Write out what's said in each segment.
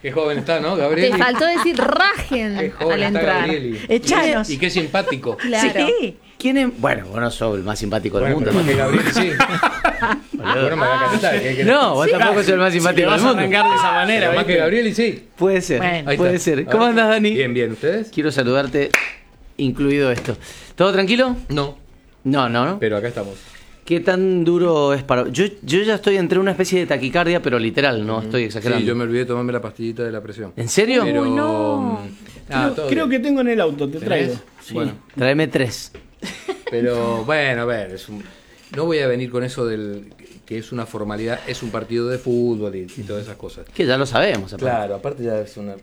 Qué joven está, ¿no, Gabriel? Te faltó decir rajen Qué joven al está entrar. Gabrieli. Echanos. Y qué simpático. Claro. Sí. ¿Quién es? Bueno, vos no sos el más simpático del Bueno, mundo. pero más que Gabriel, sí. Bueno, me va a calentar. No, vos tampoco sos el más Si te simpático vas del a mundo. arrancar de esa manera, Más que ¿viste? Gabriel, y sí. Puede ser, Bueno. Ahí puede está. ser. ¿Cómo andás, Dani? Bien, bien. ¿Ustedes? Quiero saludarte, incluido esto. ¿Todo tranquilo? No, No. pero acá estamos. ¿Qué tan duro es para...? Yo ya estoy entre una especie de taquicardia, pero literal, no estoy exagerando. Sí, yo me olvidé de tomarme la pastillita de la presión. ¿En serio? Pero... no. todo Creo bien. que tengo en el auto, te traigo. ¿Tenés? Sí. Bueno, Tráeme 3. pero bueno, a ver, no voy a venir con eso que es una formalidad, es un partido de fútbol y todas esas cosas. Que ya lo sabemos. aparte. Claro, aparte ya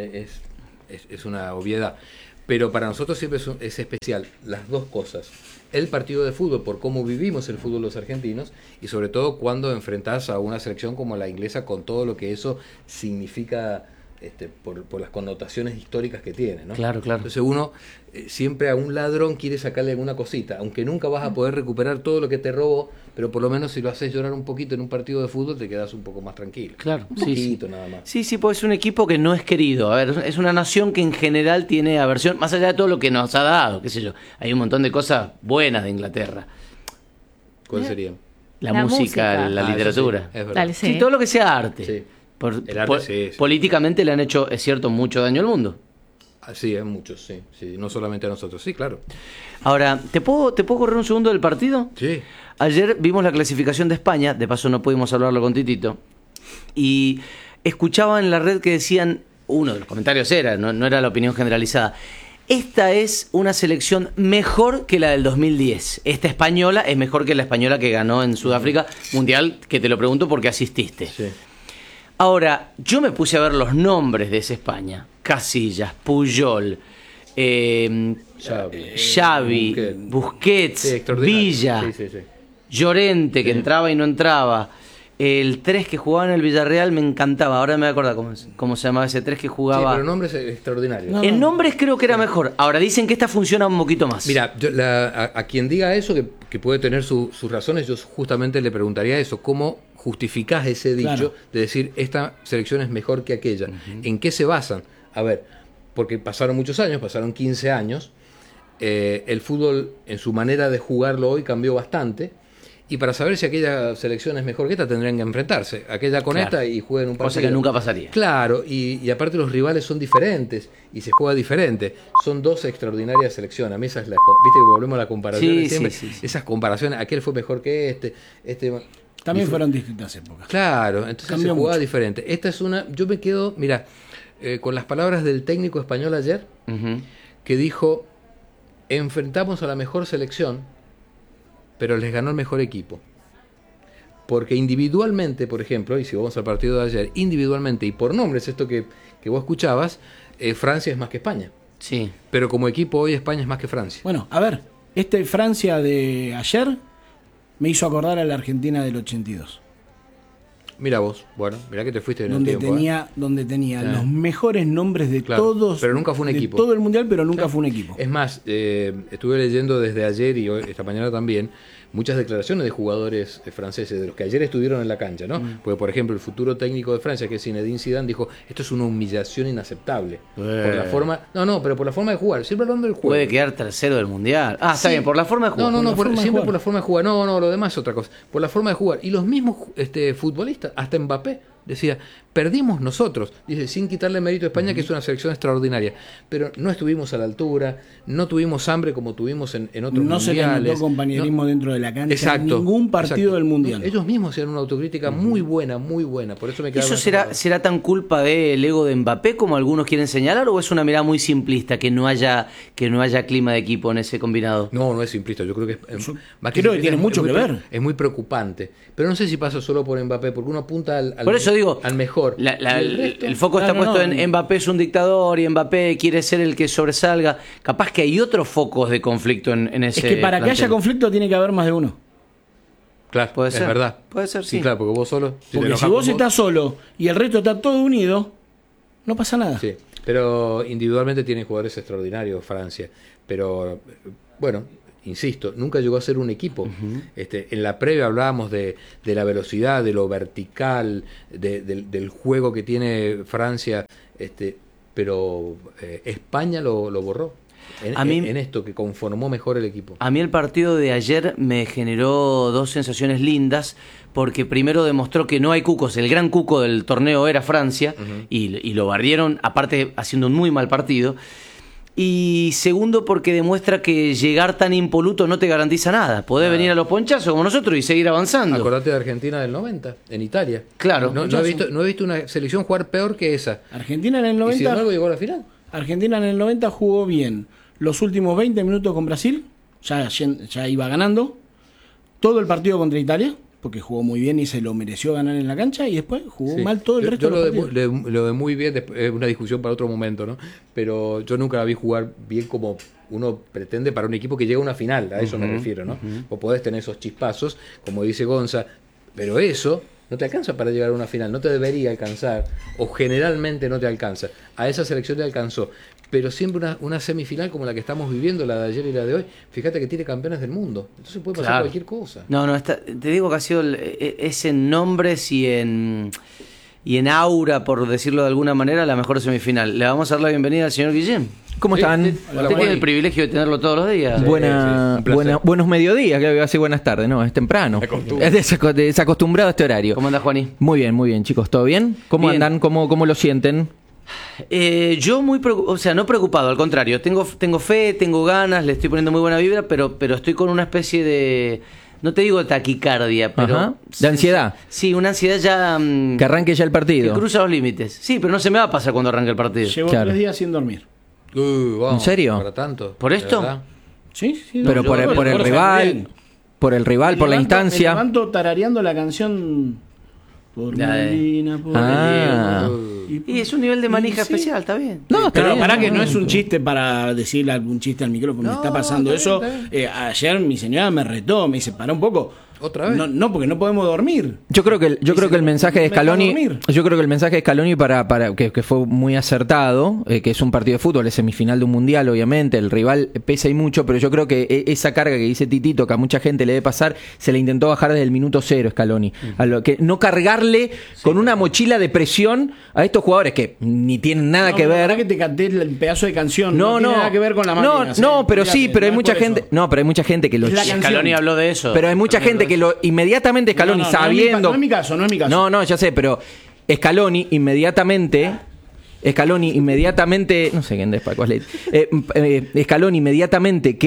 es una obviedad. Pero para nosotros siempre es especial las dos cosas. El partido de fútbol, por cómo vivimos el fútbol los argentinos, y sobre todo cuando enfrentás a una selección como la inglesa con todo lo que eso significa por las connotaciones históricas que tiene, ¿no? Claro. Entonces uno siempre a un ladrón quiere sacarle alguna cosita, aunque nunca vas a poder recuperar todo lo que te robó, pero por lo menos si lo haces llorar un poquito en un partido de fútbol te quedas un poco más tranquilo. Claro, Un sí. poquito nada más. Sí, pues es un equipo que no es querido. A ver, es una nación que en general tiene aversión, más allá de todo lo que nos ha dado, qué sé yo. Hay un montón de cosas buenas de Inglaterra. ¿Cuál sería? La La música, música. la Ah, eso literatura. sí, es verdad. Dale, Sí, sí. todo lo que sea arte. Sí. El arte, sí. Políticamente le han hecho, es cierto, mucho daño al mundo. Sí, es muchos, sí. No solamente a nosotros, sí, claro. Ahora, ¿te puedo correr un segundo del partido? Sí. Ayer vimos la clasificación de España, de paso no pudimos hablarlo con Titito, y escuchaba en la red que decían, uno de los comentarios era, no era la opinión generalizada, esta es una selección mejor que la del 2010. Esta española es mejor que la española que ganó en Sudáfrica Mundial, que te lo pregunto porque asististe. Sí. Ahora, yo me puse a ver los nombres de esa España. Casillas, Puyol, Xavi, Busquets, Sí, extraordinario. Villa, Sí. Llorente, que Sí. entraba y no entraba. El 3 que jugaba en el Villarreal me encantaba. Ahora me voy a acordar cómo se llamaba ese 3 que Sí, jugaba. pero el nombre es extraordinario. No. En nombres creo que era mejor. Ahora dicen que esta funciona un poquito más. Mira, a quien diga eso, que puede tener sus razones, yo justamente le preguntaría eso, ¿cómo justificás ese dicho Claro. de decir esta selección es mejor que aquella? ¿En qué se basan? A ver, porque pasaron muchos años, pasaron 15 años, el fútbol en su manera de jugarlo hoy cambió bastante, y para saber si aquella selección es mejor que esta tendrían que enfrentarse, aquella con Claro. esta y jueguen un partido. Cosa que nunca pasaría. Claro, y aparte los rivales son diferentes y se juega diferente. Son dos extraordinarias selecciones. A mí viste que volvemos a la comparación Sí, siempre. sí. Esas comparaciones, aquel fue mejor que este. También fueron distintas épocas. Claro, entonces Cambió se jugaba mucho. diferente. Esta es yo me quedo, mira, con las palabras del técnico español ayer, Ujú. que dijo, enfrentamos a la mejor selección, pero les ganó el mejor equipo. Porque individualmente, por ejemplo, y si vamos al partido de ayer, individualmente y por nombres, esto que vos escuchabas, Francia es más que España. Sí. Pero como equipo hoy España es más que Francia. Bueno, a ver, Francia de ayer me hizo acordar a la Argentina del 82. Mira vos, bueno, mirá que te fuiste en el Donde tiempo. donde tenía Sí. los mejores nombres de Claro, todos. pero nunca fue un de equipo. todo el mundial, pero nunca Claro. fue un equipo. Es más, estuve leyendo desde ayer y hoy, esta mañana también muchas declaraciones de jugadores franceses, de los que ayer estuvieron en la cancha, ¿no? Porque, por ejemplo, el futuro técnico de Francia, que es Zinedine Zidane, dijo, esto es una humillación inaceptable. Por la forma... No, pero por la forma de jugar. Siempre hablando del juego. Puede quedar tercero del mundial. Ah, está Sí. bien, por la forma de jugar. No, la forma de siempre jugar. por la forma de jugar. No, lo demás es otra cosa. Por la forma de jugar. Y los mismos futbolistas, hasta Mbappé, decía, perdimos nosotros. Dice, sin quitarle mérito a España, que es una selección extraordinaria. Pero no estuvimos a la altura, no tuvimos hambre como tuvimos en otros No se mundiales. le notó compañerismo dentro de la cancha Exacto, en ningún partido exacto. del mundial. Ellos mismos hacían una autocrítica muy buena, muy buena. Por eso me quedaba ¿Eso con esa será tan culpa del ego de Mbappé como algunos quieren señalar o es una mirada muy simplista que no haya clima de equipo en ese combinado? No es simplista, yo creo que Yo más creo que simplista, tiene mucho muy que ver. Es muy preocupante, pero no sé si pasa solo por Mbappé, porque uno apunta al Por eso digo, al mejor. Y el resto- el foco está No, puesto no. en Mbappé es un dictador y Mbappé quiere ser el que sobresalga. Capaz que hay otros focos de conflicto en ese Es que para que plantel. haya conflicto tiene que haber más de uno. Claro, Puede es ser, verdad. puede ser, sí. claro, porque vos solo. te Porque enojas si vos con estás solo y el resto está todo unido, no pasa nada. Sí, pero individualmente tienen jugadores extraordinarios Francia. Pero bueno, insisto, nunca llegó a ser un equipo. En la previa hablábamos de la velocidad, de lo vertical, del juego que tiene Francia, pero España lo borró. En esto que conformó mejor el equipo. A mí el partido de ayer me generó dos sensaciones lindas, porque primero demostró que no hay cucos, el gran cuco del torneo era Francia, y lo barrieron, aparte haciendo un muy mal partido. Y segundo, porque demuestra que llegar tan impoluto no te garantiza nada. Podés venir a los ponchazos como nosotros y seguir avanzando. Acordate de Argentina del 90, en Italia. Claro. No he visto una selección jugar peor que esa. Argentina en el 90. Y sin embargo llegó a la final. Argentina en el 90 jugó bien. Los últimos 20 minutos con Brasil, ya iba ganando. Todo el partido contra Italia, porque jugó muy bien y se lo mereció ganar en la cancha, y después jugó mal todo el resto de los partidos. Lo de muy bien es una discusión para otro momento, ¿no? Pero yo nunca la vi jugar bien como uno pretende para un equipo que llega a una final, a eso me refiero, ¿no? Vos podés tener esos chispazos, como dice Gonza, pero eso no te alcanza para llegar a una final, no te debería alcanzar, o generalmente no te alcanza. A esa selección le alcanzó, pero siempre una semifinal como la que estamos viviendo, la de ayer y la de hoy, fíjate que tiene campeones del mundo, entonces puede pasar cualquier cosa. Te digo que ha sido es en nombres y en aura, por decirlo de alguna manera, la mejor semifinal. Le vamos a dar la bienvenida al señor Guillén. ¿Cómo están? Usted tiene el privilegio de tenerlo todos los días. Buenos mediodías, que así buenas tardes, no, es temprano. Es desacostumbrado a este horario. ¿Cómo anda, Juaní? Muy bien, chicos, ¿todo bien? ¿Cómo andan? ¿Cómo lo sienten? Yo muy preocupado, no preocupado, al contrario, tengo fe, tengo ganas, le estoy poniendo muy buena vibra, pero estoy con una especie de, no te digo taquicardia, pero de ansiedad. Sí, una ansiedad ya que arranque ya el partido. Que cruza los límites. Sí, pero no se me va a pasar cuando arranque el partido. Llevo 3 días sin dormir. Vamos, ¿en serio? ¿Para tanto? ¿Por esto? Sí. Pero por el rival, por la instancia. Me levanto tarareando la canción por Molina, por y es un nivel de manija especial, está bien. No, pero bien, para que no es un chiste para decirle algún chiste al micrófono. Me está pasando eso. Ayer mi señora me retó, me dice, para un poco. ¿Otra vez? No, porque no podemos dormir. Yo creo que el mensaje de Scaloni, para que fue muy acertado, que es un partido de fútbol, es semifinal de un mundial, obviamente, el rival pesa y mucho, pero yo creo que esa carga que dice Titito, que a mucha gente le debe pasar, se le intentó bajar desde el minuto 0 Scaloni. A lo que no cargarle con una mochila de presión a estos jugadores que ni tienen nada que ver. Que te canté el pedazo de canción, no tiene nada que ver con la máquina. Pero hay mucha gente que lo Scaloni habló de eso. Pero hay mucha gente que lo inmediatamente Scaloni sabiendo. No es mi caso. No, ya sé, pero Scaloni inmediatamente, no sé quién es Paco Scaloni inmediatamente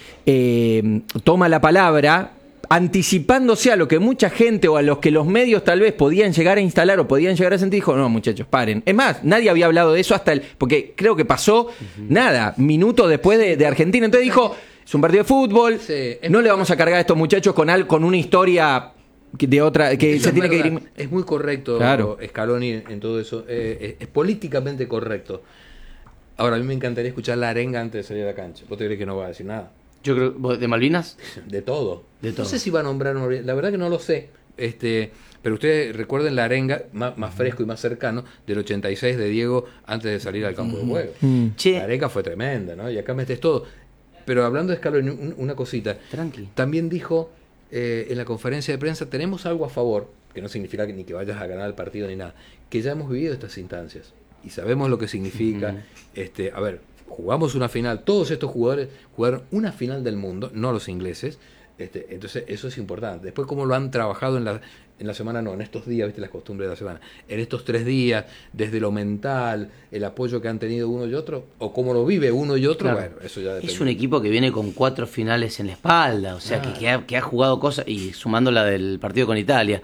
que toma la palabra, anticipándose a lo que mucha gente o a los que los medios tal vez podían llegar a instalar o podían llegar a sentir, dijo, no muchachos, paren. Es más, nadie había hablado de eso porque creo que pasó minutos después de Argentina. Entonces dijo, es un partido de fútbol, no le vamos a cargar a estos muchachos con una historia de otra que se tiene que ir. Es muy correcto, claro. Scaloni en todo eso, es políticamente correcto. Ahora, a mí me encantaría escuchar la arenga antes de salir a la cancha. ¿Vos te crees que no va a decir nada? Yo creo, ¿de Malvinas? De todo. No sé si va a nombrar, la verdad que no lo sé. Pero ustedes recuerden la arenga más fresco y más cercano del 86 de Diego antes de salir al campo de juego. La arenga fue tremenda, ¿no? Y acá metes todo. Pero hablando de Scaloni, una cosita. Tranqui. También dijo en la conferencia de prensa, tenemos algo a favor, que no significa ni que vayas a ganar el partido ni nada, que ya hemos vivido estas instancias y sabemos lo que significa. A ver, jugamos una final, todos estos jugadores jugaron una final del mundo, no los ingleses. Entonces eso es importante. Después cómo lo han trabajado en la semana, en estos días, viste las costumbres de la semana, en estos 3 días, desde lo mental, el apoyo que han tenido uno y otro, o cómo lo vive uno y otro, claro. Bueno, eso ya depende. Es un equipo que viene con 4 finales en la espalda, o sea, que ha jugado cosas, y sumando la del partido con Italia.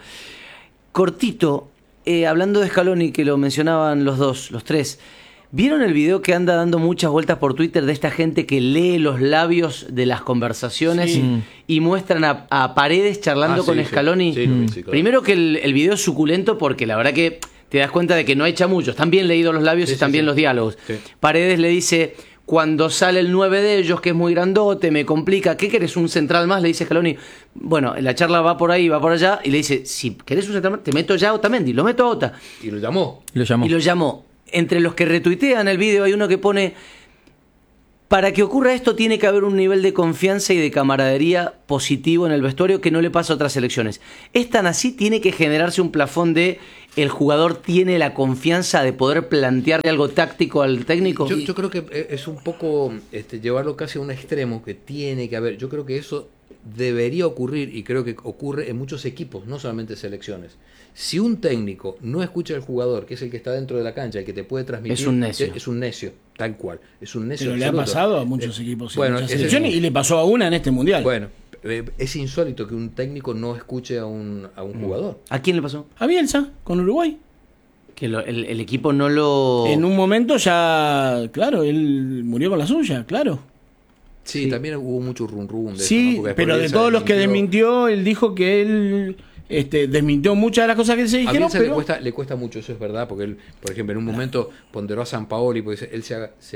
Cortito, hablando de Scaloni, que lo mencionaban los 3, ¿vieron el video que anda dando muchas vueltas por Twitter de esta gente que lee los labios de las conversaciones y muestran a Paredes charlando con Scaloni? Sí, claro. Primero que el video es suculento porque la verdad que te das cuenta de que no hay chamullos, están bien leídos los labios y están bien los diálogos. Sí. Paredes le dice, cuando sale el 9 de ellos, que es muy grandote, me complica, ¿qué querés, un central más? Le dice Scaloni. Bueno, la charla va por ahí, va por allá, y le dice, si querés un central más, te meto ya a Otamendi, lo meto a Ota. Y lo llamó. Y lo llamó. Entre los que retuitean el video hay uno que pone, Para que ocurra esto tiene que haber un nivel de confianza y de camaradería positivo en el vestuario que no le pasa a otras selecciones. Es tan así, tiene que generarse un plafón de el jugador tiene la confianza de poder plantearle algo táctico al técnico. Yo creo que es un poco llevarlo casi a un extremo que tiene que haber. Yo creo que eso debería ocurrir y creo que ocurre en muchos equipos, no solamente selecciones. Si un técnico no escucha al jugador, que es el que está dentro de la cancha, el que te puede transmitir, es un necio. Es un necio, tal cual. Es un necio. Pero le ha pasado a muchos equipos y bueno, muchas selecciones, y le pasó a una en este mundial. Bueno, es insólito que un técnico no escuche a un jugador. ¿A quién le pasó? A Bielsa, con Uruguay. Que el equipo no lo... En un momento ya, claro, él murió con la suya, claro. Sí, también hubo mucho rum de sí, eso, ¿no? pero de todos los que desmintió, él dijo que él desmintió muchas de las cosas que se dijeron. A pero le cuesta mucho, eso es verdad, porque él, por ejemplo, en un momento ponderó a Sampaoli, porque él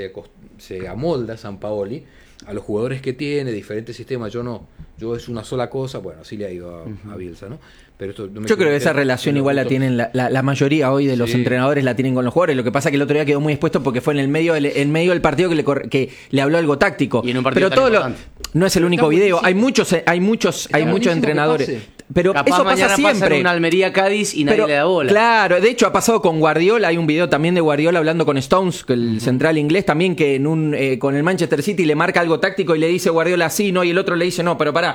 se amolda a Sampaoli a los jugadores que tiene, diferentes sistemas. Yo es una sola cosa, bueno, así le ha ido a Bielsa, ¿no? Pero esto no me yo creo que esa relación igual la tienen la mayoría hoy de los entrenadores, la tienen con los jugadores. Lo que pasa es que el otro día quedó muy expuesto porque fue en el medio del partido que le habló algo táctico. Y en un partido pero no es el único video. Hay muchos entrenadores. Pero capaz eso pasa siempre. En una Almería Cádiz y nadie le da bola. Claro, de hecho ha pasado con Guardiola. Hay un video también de Guardiola hablando con Stones, que el central inglés también, que con el Manchester City le marca algo táctico y le dice Guardiola sí, no, y el otro le dice no, pero pará.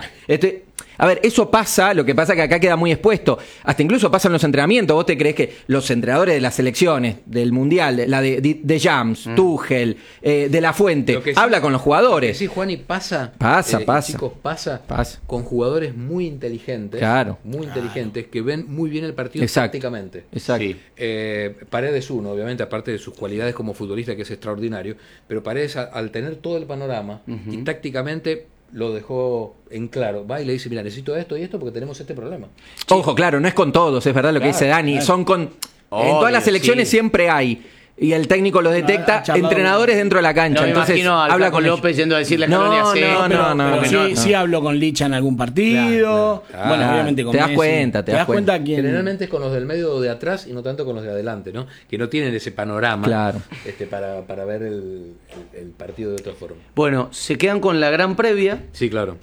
A ver, eso pasa, lo que pasa es que acá queda muy expuesto. Hasta incluso pasa en los entrenamientos. ¿Vos te creés que los entrenadores de las selecciones, del Mundial, la de Jams, Tuchel, de La Fuente, habla con los jugadores? Sí, Juan, y pasa. Chicos, pasa con jugadores muy inteligentes. Claro. Muy inteligentes, que ven muy bien el partido tácticamente. Exacto. Sí. Paredes uno, obviamente, aparte de sus cualidades como futbolista, que es extraordinario, pero Paredes, al tener todo el panorama, y tácticamente lo dejó en claro, va y le dice, mira, necesito esto y esto porque tenemos este problema. Ojo, claro, no es con todos, es verdad lo que dice Dani, son con... en todas las selecciones siempre hay, y el técnico los detecta, entrenadores dentro de la cancha. No, entonces imagino habla con López yendo a decirle a Scaloni no. Sí habló con Licha en algún partido. Claro. Bueno, obviamente con te das Messi. cuenta. Te das cuenta quién... Generalmente es con los del medio o de atrás y no tanto con los de adelante, ¿no? Que no tienen ese panorama para ver el partido de otra forma. Bueno, se quedan con la gran previa. Sí, claro.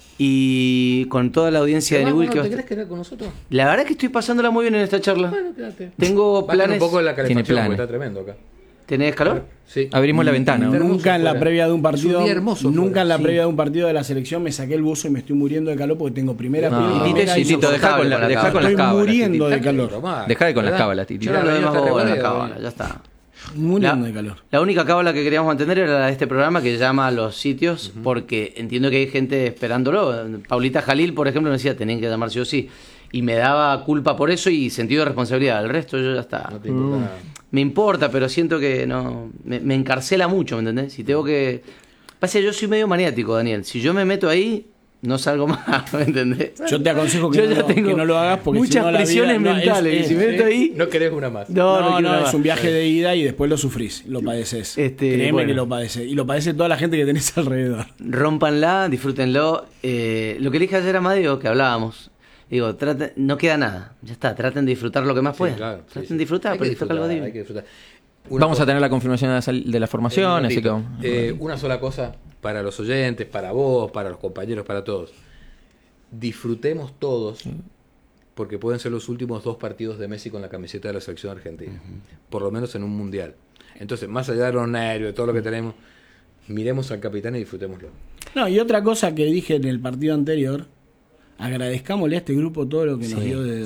Y con toda la audiencia de Newell. ¿Te querés quedar con nosotros? La verdad es que estoy pasándola muy bien en esta charla. Bueno, quédate. Tengo planes. Un poco de la calefacción, Tiene planes. porque está tremendo acá. ¿Tenés calor? Sí. Abrimos la ventana. Nunca en la previa de un partido, nunca en la previa de un partido de la selección me saqué el buzo y me estoy muriendo de calor porque tengo primera fila. Tito, dejá con las estoy cábalas. muriendo de calor. Dejá de con las cábalas, Tito. Yo no le doy más bola a la cábala, ya está. Muriendo de calor. La única cábala que queríamos mantener era la de este programa que llama a los sitios, porque entiendo que hay gente esperándolo. Paulita Jalil, por ejemplo, me decía, tenían que llamar sí o sí. Y me daba culpa por eso y sentido de responsabilidad. El resto yo ya está. No te importa nada. Me importa, pero siento que no. Me encarcela mucho, ¿me entendés? Si tengo que. Pasa, yo soy medio maniático, Daniel. Si yo me meto ahí, no salgo más, ¿me entendés? Yo te aconsejo que no lo hagas porque muchas si no, presiones mentales. Y si me meto ahí. No querés una más. No, es un viaje de ida y después lo sufrís, lo padeces. Créeme que lo padeces. Y lo padece toda la gente que tenés alrededor. Rómpanla, disfrútenlo. Lo que le dije ayer a Mario, que hablábamos. Digo, no queda nada. Ya está, traten de disfrutar lo que más puedan. Claro, traten de disfrutar, pero toca algo divino. Hay que disfrutar. Vamos a tener la confirmación de la formación, así que una sola cosa para los oyentes, para vos, para los compañeros, para todos. Disfrutemos todos, porque pueden ser los últimos 2 partidos de Messi con la camiseta de la selección argentina, por lo menos en un mundial. Entonces, más allá de los nervios, de todo lo que tenemos, miremos al capitán y disfrutémoslo. No, y otra cosa que dije en el partido anterior, agradezcámosle a este grupo todo lo que nos dio de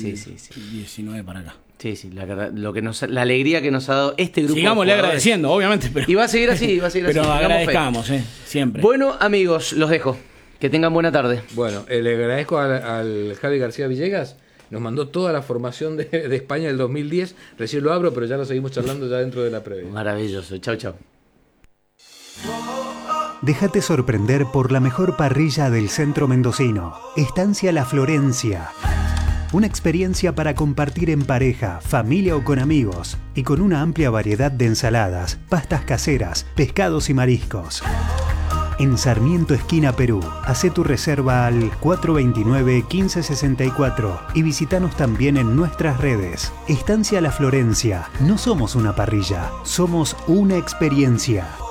2019 para acá. Sí, la alegría que nos ha dado este grupo. Sigámosle agradeciendo, obviamente. Pero... Y va a seguir así, Pero agradezcamos, siempre. Bueno, amigos, los dejo. Que tengan buena tarde. Bueno, le agradezco al Javi García Villegas. Nos mandó toda la formación de España del 2010. Recién lo abro, pero ya lo seguimos charlando ya dentro de la previa. Maravilloso. Chau, chau. Déjate sorprender por la mejor parrilla del centro mendocino. Estancia La Florencia. Una experiencia para compartir en pareja, familia o con amigos. Y con una amplia variedad de ensaladas, pastas caseras, pescados y mariscos. En Sarmiento, esquina Perú. Hacé tu reserva al 429-1564 y visítanos también en nuestras redes. Estancia La Florencia. No somos una parrilla, somos una experiencia.